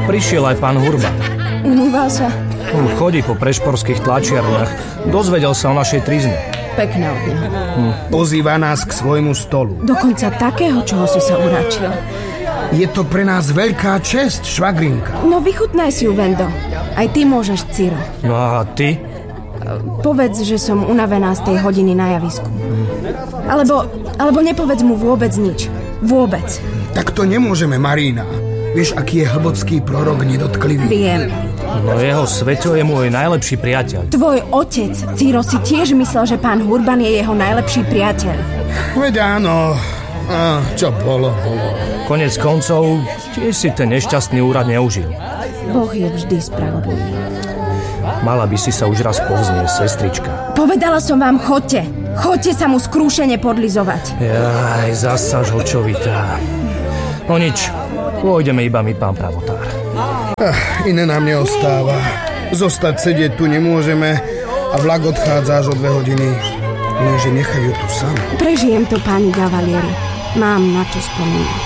Prišiel aj pán Hurban. Umýval sa? Chodí po prešporských tlačiarniach. Dozvedel sa o našej trizne. Pekné od neho. Pozýva nás k svojmu stolu. Dokonca takého, čoho si sa uráčil. Je to pre nás veľká česť, švagrinka. No vychutnaj si ju, Vendo. Aj ty môžeš, Ciro. No a ty? Povedz, že som unavená z tej hodiny na javisku. Alebo nepovedz mu vôbec nič. Vôbec. Tak to nemôžeme, Marína. Vieš, aký je hlbocký prorok nedotklivý? Viem. No jeho Sveto je môj najlepší priateľ. Tvoj otec, Ciro, si tiež myslel, že pán Hurban je jeho najlepší priateľ. Veď áno. Čo bolo. Konec koncov, tiež si ten nešťastný úrad neužil. Boh je vždy spravodlivý. Mala by si sa už raz povznieť, sestrička. Povedala som vám, chodte. Chodte sa mu skrúšene podlizovať. Jaj, zasa žlčovitá. No nič, pôjdeme iba my, pán pravotár. Iné nám neostáva. Zostať sedieť tu nemôžeme a vlak odchádza až o 2 hodiny. Lenže nechajú tu sami. Prežijem to, páni Gavalieri. Mám na čo spomínať.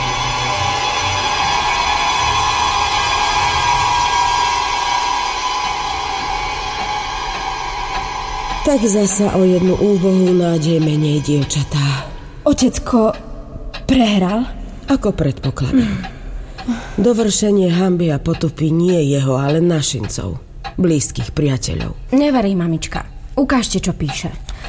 Tak zasa o jednu úbohú nádej menej, dievčatá. Otecko prehral? Ako predpokladám. Dovršenie hanby a potupy nie jeho, ale našincov, blízkych priateľov. Neverí, mamička. Ukážte, čo píše.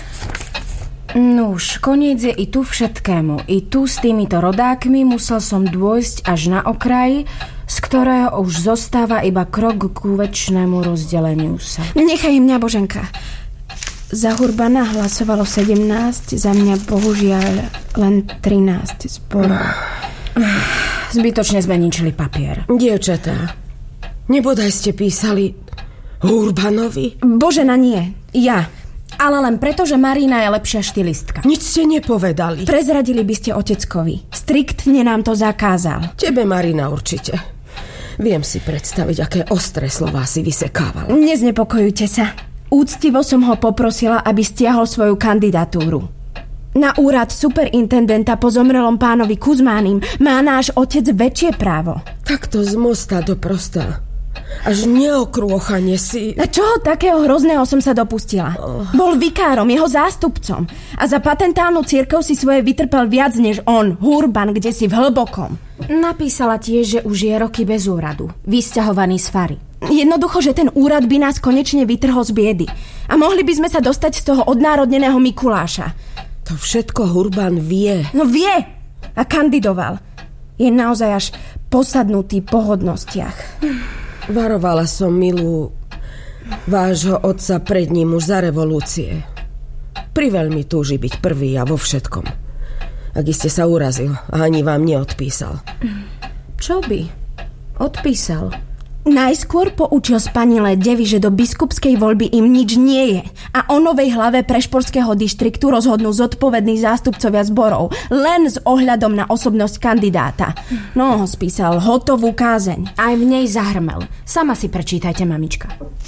Nuž, koniec je i tu všetkému. I tu s týmito rodákmi musel som dôjsť až na okraj, z ktorého už zostáva iba krok ku večnému rozdeleniu sa. Nechaj mňa, Boženka. Za Hurbana hlasovalo 17, za mňa bohužiaľ len 13 zborov. Zbytočne sme ničili papier. Dievčatá, nebodaj ste písali Hurbanovi? Božena, nie. Ja. Ale len preto, že Marína je lepšia štilistka. Nič ste nepovedali. Prezradili by ste oteckovi. Striktne nám to zakázal. Tebe, Marína, určite. Viem si predstaviť, aké ostré slová si vysekával. Neznepokojujte sa. Úctivo som ho poprosila, aby stiahol svoju kandidatúru. Na úrad superintendenta po zomrelom pánovi Kuzmánim má náš otec väčšie právo. Takto z mosta do prosta. Až neokrôchane si... A čoho takého hrozného som sa dopustila? Bol vikárom, jeho zástupcom. A za patentálnu cirkev si svoje vytrpel viac než on, Hurban, kde si v hlbokom. Napísala tiež, že už je roky bez úradu. Vysťahovaný z fary. Jednoducho, že ten úrad by nás konečne vytrhol z biedy. A mohli by sme sa dostať z toho odnárodneného Mikuláša. To všetko Hurban vie. No vie! A kandidoval. Je naozaj až posadnutý po hodnostiach. Varovala som milú vášho otca pred ním už za revolúcie. Priveľmi túži byť prvý a vo všetkom. Ak iste sa urazil a ani vám neodpísal. Čo by? Odpísal. Najskôr poučil spanilé devy, že do biskupskej voľby im nič nie je a o novej hlave prešporského dištriktu rozhodnú zodpovední zástupcovia zborov len s ohľadom na osobnosť kandidáta. No, spísal hotovú kázeň. Aj v nej zahrmel. Sama si prečítajte, mamička.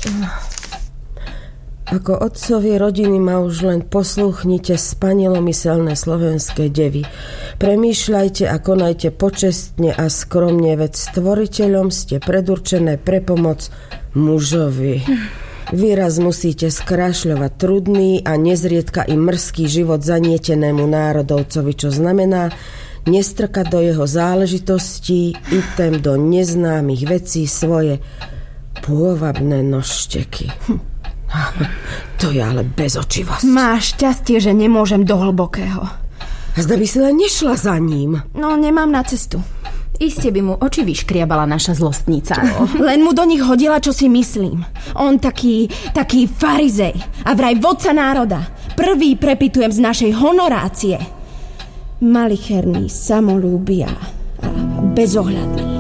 Ako otcovi rodiny ma už len poslúchnite spanilomyselné slovenské devy. Premýšľajte a konajte počestne a skromne, veď stvoriteľom ste predurčené pre pomoc mužovi. Výraz musíte skrášľovať trudný a nezriedka i mrzký život zanietenému národovcovi, čo znamená nestrkať do jeho záležitostí, item do neznámych vecí svoje pôvabné nožteky. To je ale bezočivosť. Máš šťastie, že nemôžem do hlbokého. Zda by si len nešla za ním. No, nemám na cestu. Iste by mu oči vyškriabala naša zlostnica. Len mu do nich hodila, čo si myslím. On taký farizej a vraj vodca národa. Prvý prepitujem z našej honorácie. Malicherný, samolúbia a bezohľadný.